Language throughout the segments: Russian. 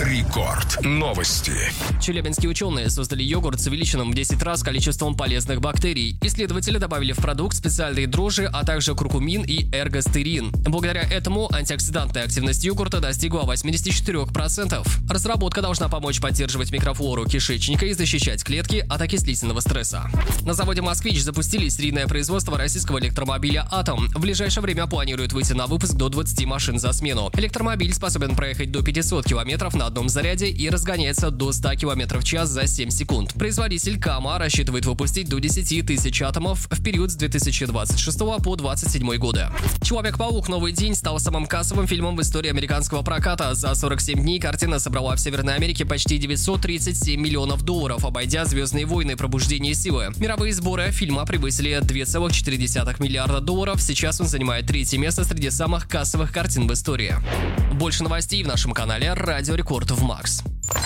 Рекорд. Новости. Челябинские ученые создали йогурт с увеличенным в 10 раз количеством полезных бактерий. Исследователи добавили в продукт специальные дрожжи, а также куркумин и эргостерин. Благодаря этому антиоксидантная активность йогурта достигла 84%. Разработка должна помочь поддерживать микрофлору кишечника и защищать клетки от окислительного стресса. На заводе «Москвич» запустили серийное производство российского электромобиля «Атом». В ближайшее время планируют выйти на выпуск до 20 машин за смену. Электромобиль способен проехать до 500 километров на одном заряде и разгоняется до 100 км в час за 7 секунд. Производитель КАМА рассчитывает выпустить до 10 тысяч атомов в период с 2026 по 2027 годы. «Человек-паук. Новый день» стал самым кассовым фильмом в истории американского проката. За 47 дней картина собрала в Северной Америке почти 937 миллионов долларов, обойдя «Звездные войны. Пробуждение силы». Мировые сборы фильма превысили 2,4 миллиарда долларов. Сейчас он занимает третье место среди самых кассовых картин в истории. Больше новостей в нашем канале «Радио Рекорд в Макс».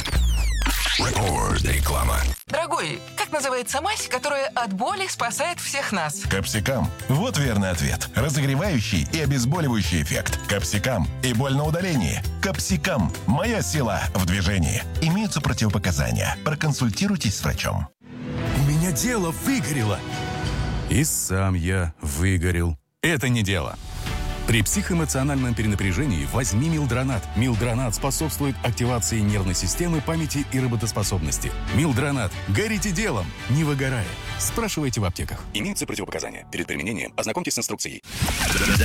Реклама. Дорогой, как называется мазь, которая от боли спасает всех нас? Капсикам. Вот верный ответ. Разогревающий и обезболивающий эффект. Капсикам и боль на удалении. Капсикам. Моя сила в движении. Имеются противопоказания. Проконсультируйтесь с врачом. У меня дело выгорело. И сам я выгорел. Это не дело. При психоэмоциональном перенапряжении возьми Милдронат. Милдронат способствует активации нервной системы, памяти и работоспособности. Милдронат. Горите делом, не выгорая. Спрашивайте в аптеках. Имеются противопоказания. Перед применением ознакомьтесь с инструкцией.